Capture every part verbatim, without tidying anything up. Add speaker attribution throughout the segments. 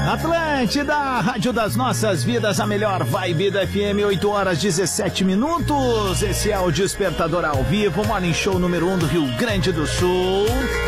Speaker 1: Atlântida, Rádio das Nossas Vidas, a melhor vibe da F M, oito horas dezessete minutos. Esse é o Despertador ao vivo, Morning Show número um do Rio Grande do Sul.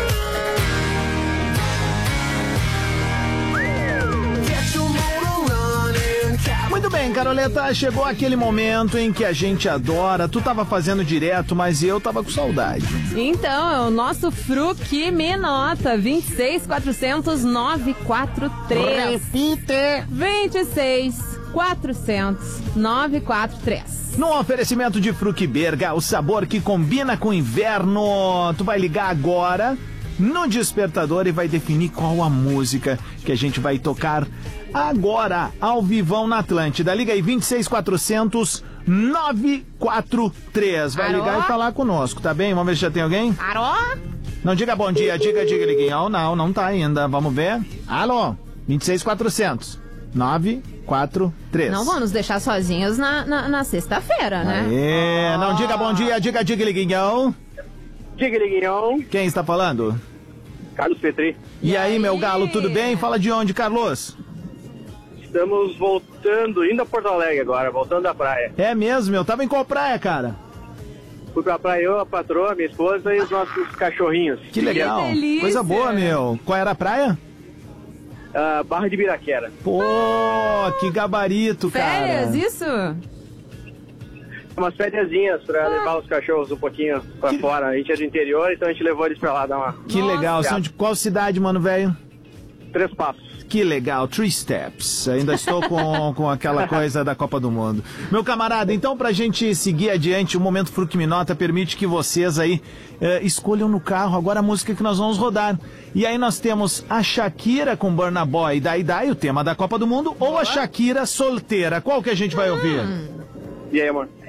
Speaker 1: Muito bem, Caroleta, chegou aquele momento em que a gente adora. Tu tava fazendo direto, mas eu tava com saudade.
Speaker 2: Então, é o nosso Fruc Minota, vinte e seis, quatrocentos, nove quatro três.
Speaker 1: Repite!
Speaker 2: vinte e seis, quatrocentos, nove quatro três.
Speaker 1: No oferecimento de Fruc Berga, o sabor que combina com o inverno. Tu vai ligar agora no Despertador e vai definir qual a música que a gente vai tocar agora, ao vivão na Atlântida. Liga aí, vinte e seis, quatrocentos, nove quatro três. Vai
Speaker 2: Alô?
Speaker 1: ligar e falar conosco, tá bem? Vamos ver se já tem alguém?
Speaker 2: Alô?
Speaker 1: Não diga bom dia, diga, diga, liguinho. Não, não tá ainda. Vamos ver. Alô? vinte e seis, quatrocentos, nove quatro três.
Speaker 2: Não vão nos deixar sozinhos na, na, na sexta-feira, né?
Speaker 1: Aê, não diga bom dia, diga, diga, liguinho.
Speaker 3: Diga, Liguinhão.
Speaker 1: Quem está falando?
Speaker 3: Carlos Petri.
Speaker 1: E,
Speaker 2: E
Speaker 1: aí,
Speaker 2: aí?
Speaker 1: meu galo, tudo bem? Fala de onde, Carlos?
Speaker 3: Estamos voltando, indo a Porto Alegre agora, voltando da praia.
Speaker 1: É mesmo, eu tava em qual praia, cara?
Speaker 3: Fui pra praia eu, a patroa, minha esposa e os nossos cachorrinhos.
Speaker 1: Que legal.
Speaker 2: delícia.
Speaker 1: Coisa boa, meu. Qual era a praia?
Speaker 3: Ah, Barra de Biraquera.
Speaker 1: Pô, que gabarito, cara.
Speaker 2: Férias, isso?
Speaker 3: Umas fériasinhas pra levar os cachorros um pouquinho pra
Speaker 1: Que-
Speaker 3: fora. A gente é do interior, então a gente levou eles pra lá dar uma...
Speaker 1: Que
Speaker 2: Nossa.
Speaker 1: legal. São de qual cidade, mano, velho?
Speaker 3: Três passos.
Speaker 1: Que legal, Three Steps. Ainda estou com, com aquela coisa da Copa do Mundo. Meu camarada, então pra gente seguir adiante, o Momento Fruc Minota permite que vocês aí eh, escolham no carro agora a música que nós vamos rodar. E aí nós temos a Shakira com Burna Boy, Dai Dai, o tema da Copa do Mundo, ou a Shakira solteira. Qual que a gente vai ouvir?
Speaker 3: E aí, amor?